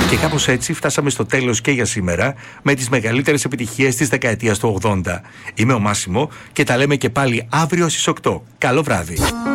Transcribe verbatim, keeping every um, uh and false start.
Και κάπως έτσι φτάσαμε στο τέλος και για σήμερα με τις μεγαλύτερες επιτυχίες της δεκαετίας του ογδόντα. Είμαι ο Μάσιμο και τα λέμε και πάλι αύριο στις οκτώ. Καλό βράδυ.